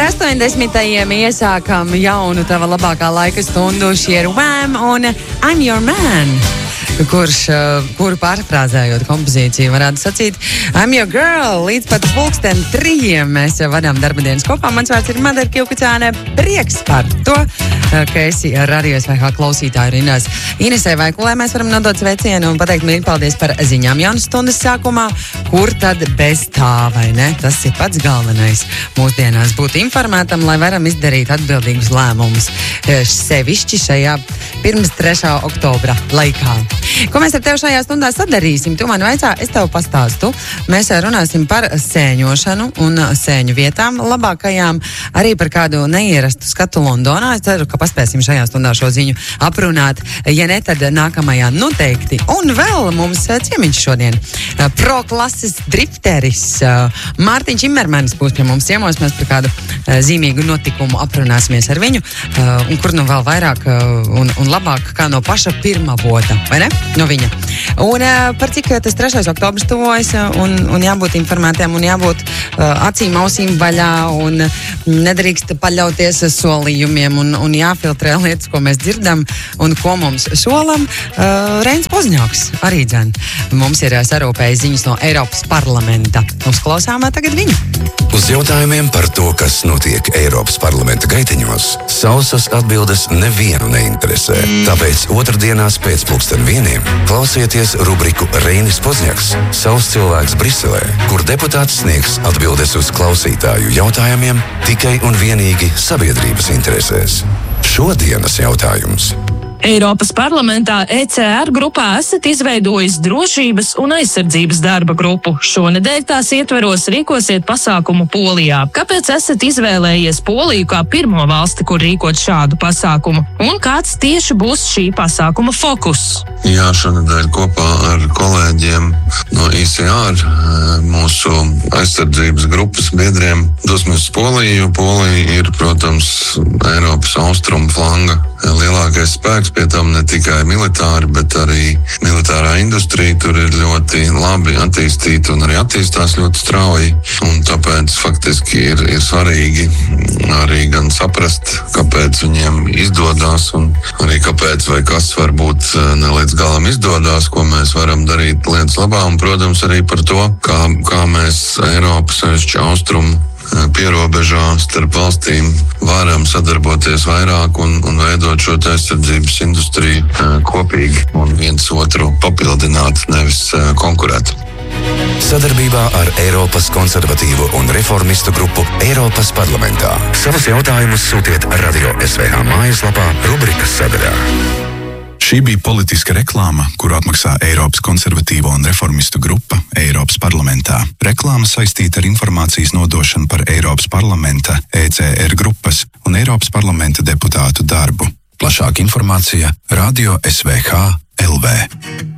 80. iesākam jaunu tava labākā laika stundu. Šie ir Wham un I'm Your Man, kuru pārfrāzējot kompozīciju varētu sacīt I'm Your Girl. Līdz pat 3:00 mēs vadām darba dienas kopā. Mans vārds ir Madara Kilkucāne. Prieks par to, ka esi Radio SVH klausītāju rindās. Inesē Vaikulē mēs varam nodot sveicienu un pateikt mīļi paldies par ziņām jaunas stundas sākumā. Kur tad bez tā, vai ne? Tas ir pats galvenais mūsdienās būt informētam, lai varam izdarīt atbildīgus lēmumus. Sevišķi šajā pirms 3. oktobra laikā. Ko mēs ar tevi šajā stundā sadarīsim? Tu man vaicā, es tev pastāstu. Mēs runāsim par sēņošanu un sēņu vietām labākajām, arī par kādu neierastu skatu Londonā. Es ceru, ka paspēsim šajā stundā šo ziņu aprunāt. Ja ne, tad nākamajā noteikti. Un vēl mums ciemiņš šodien. Pro klases drifteris Mārtiņš Immermanis būs pie mums ciemos. Mēs par kādu zīmīgu notikumu aprunāsimies ar viņu. Un kur nu vēl vairāk un labāk kā no paša pirmā vota, vai ne? No viņa. Un par cik tas 3. oktobrs tuvojas un jābūt informētiem un jābūt acīm, ausīm vaļā un nedrīkst paļauties solījumiem un jāfiltrē lietas, ko mēs dzirdam un ko mums solam. Reins Pozņāks arī dzen. Mums ir sarūpējis ziņas no Eiropas parlamenta. Uzklausām tagad viņu. Uz jautājumiem par to, kas notiek Eiropas parlamenta gaitiņos, sausas atbildes nevienu neinteresē. Tāpēc otrdienās pēc 1:00 klausieties rubriku Reinis Pozņaks, savs cilvēks Briselē, kur deputāts sniegs atbildes uz klausītāju jautājumiem tikai un vienīgi sabiedrības interesēs. Šodienas jautājums. Eiropas parlamentā ECR grupā esat izveidojis drošības un aizsardzības darba grupu. Šonedēļ tās ietveros rīkosiet pasākumu Polijā. Kāpēc esat izvēlējies Poliju kā pirmo valsti, kur rīkot šādu pasākumu? Un kāds tieši būs šī pasākuma fokus? Jā, šonedēļ kopā ar kolēģiem no ICR, mūsu aizsardzības grupas biedriem, dosimies uz Poliju. Polija ir, protams, Eiropas austrumu flanga lielākais spēks, pie tam ne tikai militāri, bet arī militārā industrija tur ir ļoti labi attīstīta un arī attīstās ļoti strauji. Un tāpēc faktiski ir svarīgi arī gan saprast, kāpēc viņiem izdodas un arī kāpēc vai kas varbūt ne līdz galam izdodas, ko mēs varam darīt lietas labā. Un, protams, arī par to, kā mēs Eiropas sevišķi austrumu pierobežā starp valstīm varam sadarboties vairāk un veidot šo aizsardzības industriju kopīgi un viens otru papildināt, nevis konkurēt. Sadarbībā ar Eiropas konservatīvo un reformistu grupu Eiropas parlamentā. Savus jautājumus sūtiet Radio SVH mājaslapā rubrikas sadaļā. Šī bija politiska reklāma, kuru atmaksā Eiropas konservatīvo un reformistu grupa Eiropas parlamentā. Reklāma saistīta ar informācijas nodošanu par Eiropas parlamenta, ECR grupas un Eiropas parlamenta deputātu darbu. Plašāka informācija Radio SVH LV.